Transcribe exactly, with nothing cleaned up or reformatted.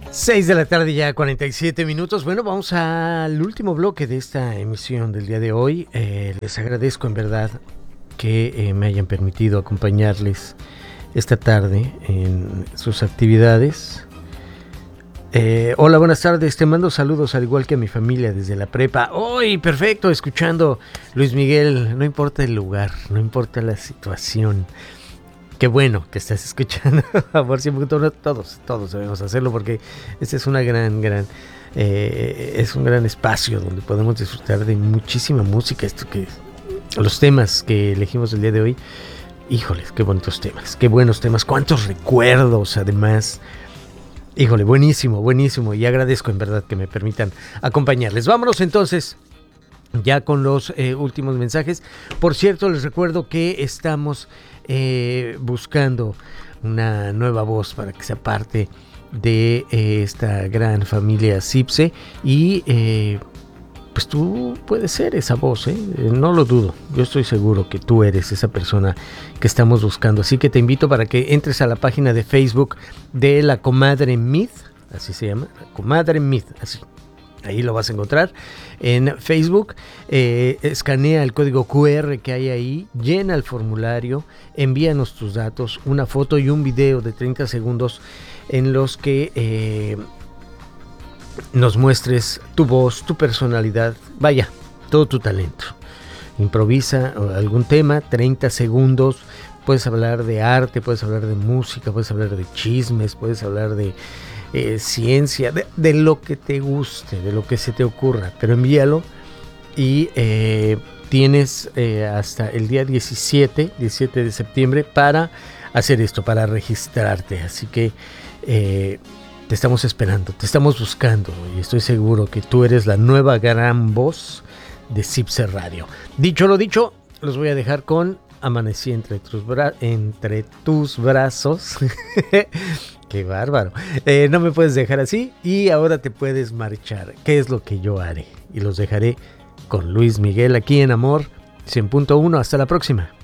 seis de la tarde ya, cuarenta y siete minutos. Bueno, vamos al último bloque de esta emisión del día de hoy. Eh, les agradezco en verdad que eh, me hayan permitido acompañarles esta tarde en sus actividades. Eh, hola, buenas tardes. Te mando saludos al igual que a mi familia desde la prepa. ¡Uy, perfecto! Escuchando Luis Miguel. No importa el lugar, no importa la situación. Qué bueno que estás escuchando. Por siempre, todos, todos debemos hacerlo porque este es una gran, gran, eh, es un gran espacio donde podemos disfrutar de muchísima música. Esto que, los temas que elegimos el día de hoy, híjoles, qué bonitos temas, qué buenos temas, cuántos recuerdos además. Híjole, buenísimo, buenísimo, y agradezco en verdad que me permitan acompañarles. Vámonos entonces ya con los eh, últimos mensajes. Por cierto, les recuerdo que estamos eh, buscando una nueva voz para que sea parte de eh, esta gran familia CIPSE y eh, pues tú puedes ser esa voz, ¿eh? No lo dudo, yo estoy seguro que tú eres esa persona que estamos buscando, así que te invito para que entres a la página de Facebook de la Comadre Myth, así se llama, la Comadre Myth, así. Ahí lo vas a encontrar en Facebook, eh, escanea el código cu erre que hay ahí, llena el formulario, envíanos tus datos, una foto y un video de treinta segundos en los que eh, nos muestres tu voz, tu personalidad, vaya, todo tu talento. Improvisa algún tema, treinta segundos, puedes hablar de arte, puedes hablar de música, puedes hablar de chismes, puedes hablar de Eh, ciencia, de, de lo que te guste, de lo que se te ocurra, pero envíalo y eh, tienes eh, hasta el día diecisiete de septiembre para hacer esto, para registrarte, así que eh, te estamos esperando, te estamos buscando y estoy seguro que tú eres la nueva gran voz de CIPSE Radio. Dicho lo dicho, los voy a dejar con Amanecí entre tus, bra- entre tus brazos. Qué bárbaro. Eh, no me puedes dejar así y ahora te puedes marchar. ¿Qué es lo que yo haré? Y los dejaré con Luis Miguel aquí en Amor cien punto uno. Hasta la próxima.